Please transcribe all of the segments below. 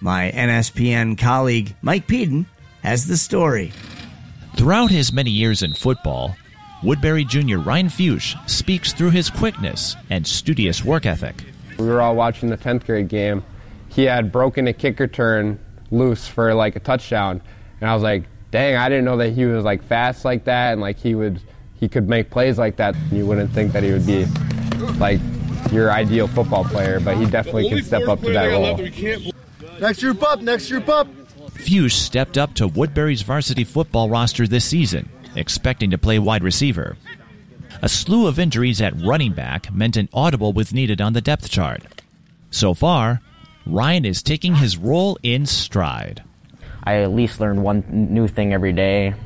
My NSPN colleague Mike Peden has the story. Throughout his many years in football, Woodbury Jr. Ryan Fuchs speaks through his quickness and studious work ethic. We were all watching the 10th grade game. He had broken a kick return loose for like a touchdown, and I was like, dang, I didn't know that he was like fast like that, and like he could make plays like that. You wouldn't think that he would be like your ideal football player, but he definitely can step up to that role. Next group up. Fuchs stepped up to Woodbury's varsity football roster this season, expecting to play wide receiver. A slew of injuries at running back meant an audible was needed on the depth chart. So far, Ryan is taking his role in stride. I at least learn one new thing every day.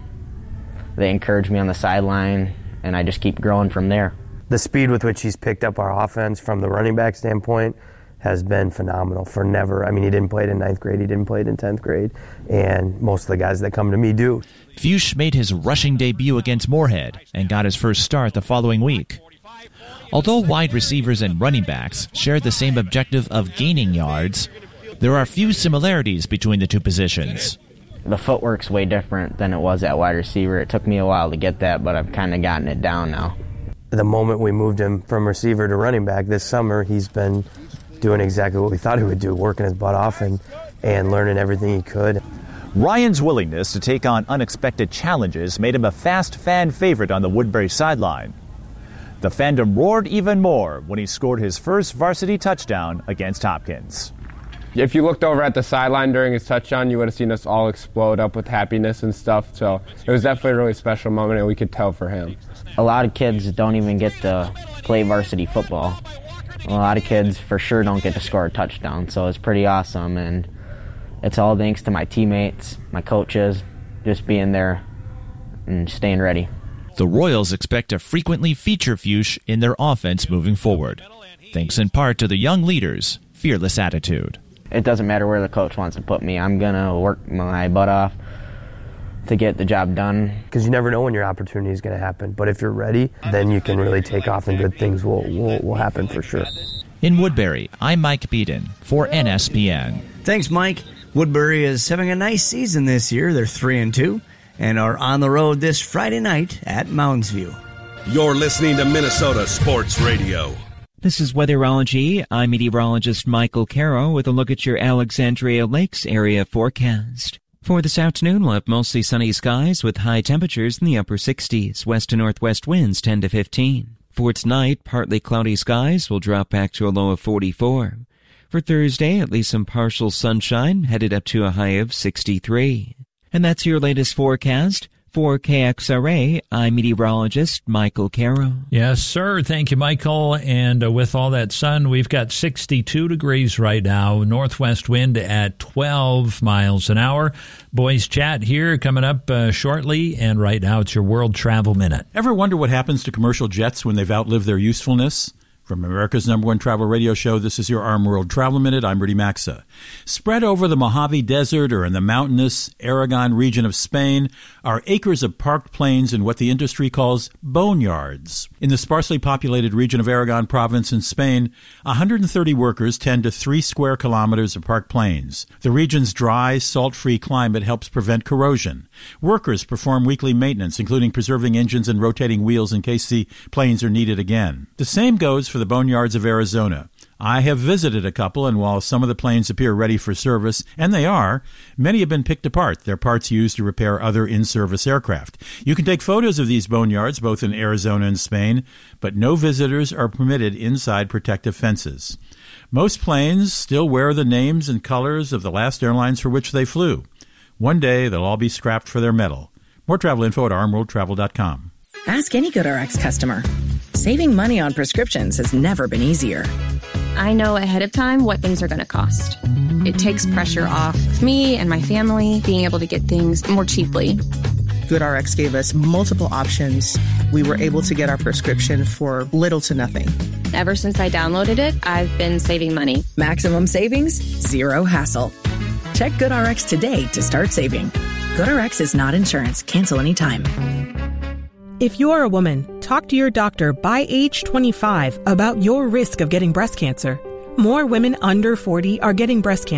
They encourage me on the sideline, and I just keep growing from there. The speed with which he's picked up our offense from the running back standpoint has been phenomenal for never. I mean, he didn't play it in 9th grade, he didn't play it in 10th grade, and most of the guys that come to me do. Fuchs made his rushing debut against Moorhead and got his first start the following week. Although wide receivers and running backs share the same objective of gaining yards, there are few similarities between the two positions. The footwork's way different than it was at wide receiver. It took me a while to get that, but I've kind of gotten it down now. The moment we moved him from receiver to running back this summer, he's been doing exactly what we thought he would do, working his butt off and learning everything he could. Ryan's willingness to take on unexpected challenges made him a fast fan favorite on the Woodbury sideline. The fandom roared even more when he scored his first varsity touchdown against Hopkins. If you looked over at the sideline during his touchdown, you would have seen us all explode up with happiness and stuff. So it was definitely a really special moment, and we could tell for him. A lot of kids don't even get to play varsity football. A lot of kids for sure don't get to score a touchdown, so it's pretty awesome, and it's all thanks to my teammates, my coaches, just being there and staying ready. The Royals expect to frequently feature Fuchs in their offense moving forward, thanks in part to the young leader's fearless attitude. It doesn't matter where the coach wants to put me. I'm going to work my butt off to get the job done. Because you never know when your opportunity is going to happen. But if you're ready, then you can really take off and good things will happen for sure. In Woodbury, I'm Mike Beaton for NSPN. Thanks, Mike. Woodbury is having a nice season this year. They're 3-2 and are on the road this Friday night at Mounds View. You're listening to Minnesota Sports Radio. This is Weatherology. I'm meteorologist Michael Caro with a look at your Alexandria Lakes area forecast. For this afternoon, we'll have mostly sunny skies with high temperatures in the upper 60s, west to northwest winds 10 to 15. For tonight, partly cloudy skies will drop back to a low of 44. For Thursday, at least some partial sunshine, headed up to a high of 63. And that's your latest forecast. For KXRA, I'm meteorologist Michael Caro. Yes, sir. Thank you, Michael. And with all that sun, we've got 62 degrees right now, northwest wind at 12 miles an hour. Boys Chat here coming up shortly, and right now it's your World Travel Minute. Ever wonder what happens to commercial jets when they've outlived their usefulness? From America's #1 travel radio show, this is your Arm World Travel Minute. I'm Rudy Maxa. Spread over the Mojave Desert or in the mountainous Aragon region of Spain are acres of parked plains in what the industry calls boneyards. In the sparsely populated region of Aragon province in Spain, 130 workers tend to 3 square kilometers of parked plains. The region's dry, salt-free climate helps prevent corrosion. Workers perform weekly maintenance, including preserving engines and rotating wheels in case the plains are needed again. The same goes for the boneyards of Arizona. I have visited a couple, and while some of the planes appear ready for service, and they are, many have been picked apart, their parts used to repair other in-service aircraft. You can take photos of these boneyards, both in Arizona and Spain, but no visitors are permitted inside protective fences. Most planes still wear the names and colors of the last airlines for which they flew. One day, they'll all be scrapped for their metal. More travel info at armworldtravel.com. Ask any GoodRx customer. Saving money on prescriptions has never been easier. I know ahead of time what things are going to cost. It takes pressure off of me and my family being able to get things more cheaply. GoodRx gave us multiple options. We were able to get our prescription for little to nothing. Ever since I downloaded it, I've been saving money. Maximum savings, zero hassle. Check GoodRx today to start saving. GoodRx is not insurance. Cancel anytime. If you're a woman, talk to your doctor by age 25 about your risk of getting breast cancer. More women under 40 are getting breast cancer.